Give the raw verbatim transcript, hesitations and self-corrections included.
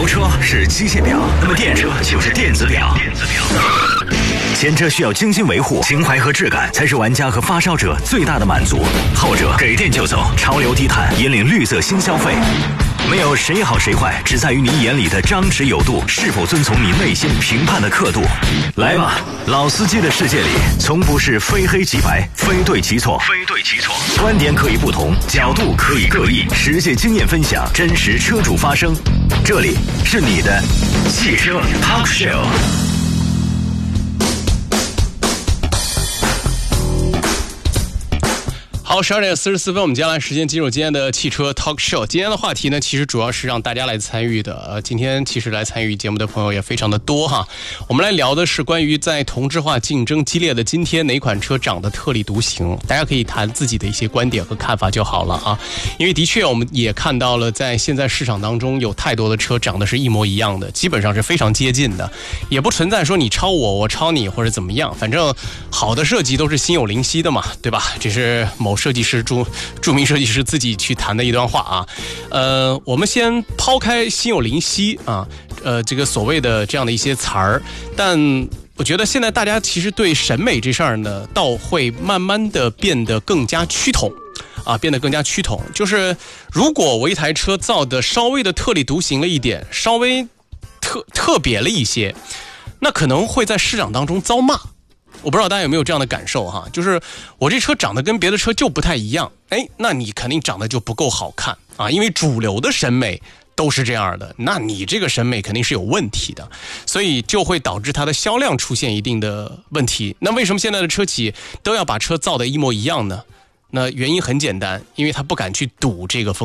油车是机械表，那么电车就是电子表。电子表。前车需要精心维护，情怀和质感才是玩家和发烧者最大的满足。后者给电就走，潮流低碳，引领绿色新消费。没有谁好谁坏，只在于你眼里的张弛有度，是否遵从你内心评判的刻度。来吧，老司机的世界里，从不是非黑即白，非对即错，非对即错。观点可以不同，角度可以各异，实际经验分享，真实车主发声。这里是你的汽车 Talk Show。 好，十二点四十四分，我们接下来时间进入今天的汽车 Talk Show。今天的话题呢，其实主要是让大家来参与的。呃，今天其实来参与节目的朋友也非常的多哈。我们来聊的是关于在同质化竞争激烈的今天，哪款车涨得特立独行？大家可以谈自己的一些观点和看法就好了啊。因为的确，我们也看到了，在现在市场当中有太多的车涨得是一模一样的，基本上是非常接近的，也不存在说你超我，我超你或者怎么样。反正好的设计都是心有灵犀的嘛，对吧？这是某设计师著著名设计师自己去谈的一段话啊，呃，我们先抛开心有灵犀啊，呃，这个所谓的这样的一些词儿，但我觉得现在大家其实对审美这事儿呢，倒会慢慢的变得更加趋同啊，变得更加趋同。就是如果我一台车造的稍微的特立独行了一点，稍微特特别了一些，那可能会在市场当中遭骂。我不知道大家有没有这样的感受哈，就是我这车长得跟别的车就不太一样，哎，那你肯定长得就不够好看啊，因为主流的审美都是这样的，那你这个审美肯定是有问题的，所以就会导致它的销量出现一定的问题。那为什么现在的车企都要把车造得一模一样呢？那原因很简单，因为他不敢去赌这个风